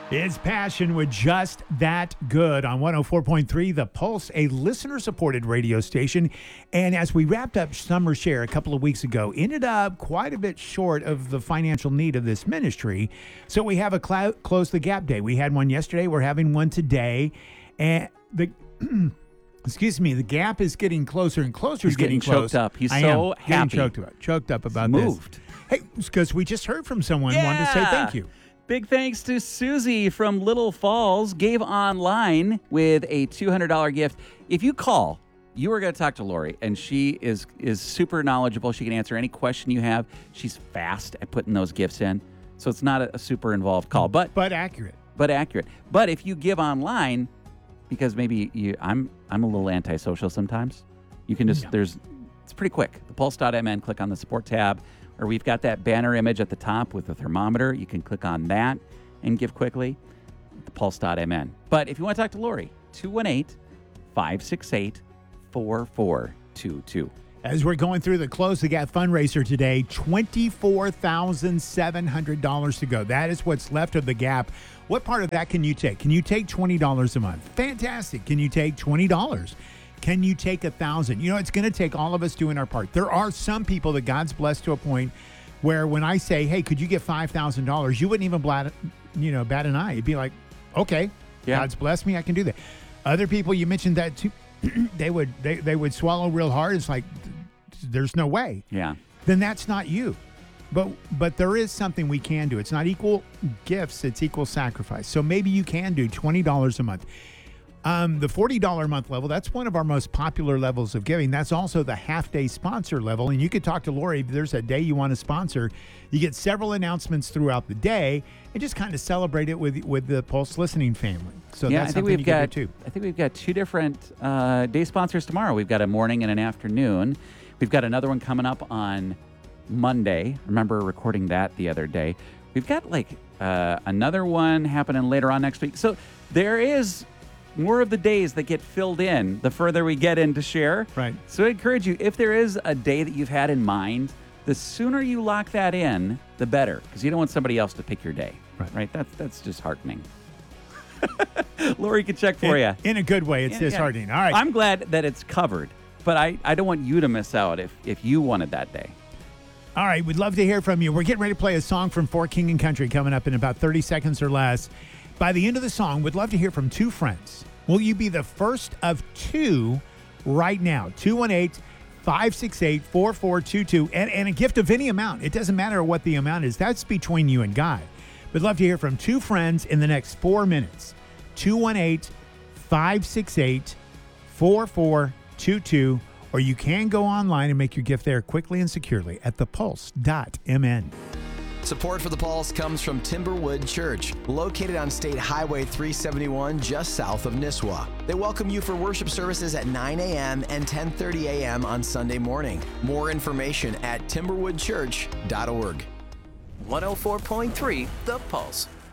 It's Passion with Just That Good on 104.3 The Pulse, a listener-supported radio station. And as we wrapped up Summer Share a couple of weeks ago, ended up quite a bit short of the financial need of this ministry. So we have a Close the Gap Day. We had one yesterday. We're having one today. And the... Excuse me, the gap is getting closer and closer. He's getting choked up. He's so happy. Choked up about moved. this. Hey, because we just heard from someone wanted to say thank you. Big thanks to Susie from Little Falls. Gave online with a $200 gift. If you call, you are going to talk to Lori, and she is super knowledgeable. She can answer any question you have. She's fast at putting those gifts in, so it's not a super involved call, but accurate. But accurate. But if you give online, because maybe I'm a little antisocial sometimes. You can just it's pretty quick. Thepulse.mn, click on the support tab, or we've got that banner image at the top with the thermometer. You can click on that and give quickly. Thepulse.mn. But if you want to talk to Lori, 218-568-4422. As we're going through the Close the Gap fundraiser today, $24,700 to go. That is what's left of the gap. What part of that can you take? Can you take $20 a month? Fantastic. Can you take $20? Can you take $1,000? You know, it's going to take all of us doing our part. There are some people that God's blessed to a point where when I say, hey, could you get $5,000? You wouldn't even bat an eye. You'd be like, okay, God's blessed me. I can do that. Other people, you mentioned that too. They would swallow real hard. It's like, there's no way. Yeah. Then that's not you. But there is something we can do. It's not equal gifts. It's equal sacrifice. So maybe you can do $20 a month. The $40 a month level, that's one of our most popular levels of giving. That's also the half-day sponsor level. And you could talk to Lori if there's a day you want to sponsor. You get several announcements throughout the day and just kind of celebrate it with the Pulse listening family. So that's something you can do too. I think we've got two different day sponsors tomorrow. We've got a morning and an afternoon. We've got another one coming up on Monday. Remember recording that the other day. We've got another one happening later on next week. So there is more of the days that get filled in the further we get into share. Right. So I encourage you, if there is a day that you've had in mind, the sooner you lock that in, the better, because you don't want somebody else to pick your day. Right? That's disheartening. Lori can check for you. In a good way. It's disheartening. All right. I'm glad that it's covered, but I don't want you to miss out if you wanted that day. All right, we'd love to hear from you. We're getting ready to play a song from Fort King and Country coming up in about 30 seconds or less. By the end of the song, we'd love to hear from two friends. Will you be the first of two right now? 218-568-4422. And a gift of any amount. It doesn't matter what the amount is. That's between you and God. We'd love to hear from two friends in the next 4 minutes. 218-568-4422. Or you can go online and make your gift there quickly and securely at thepulse.mn. Support for The Pulse comes from Timberwood Church, located on State Highway 371 just south of Nisswa. They welcome you for worship services at 9 a.m. and 10:30 a.m. on Sunday morning. More information at timberwoodchurch.org. 104.3 The Pulse.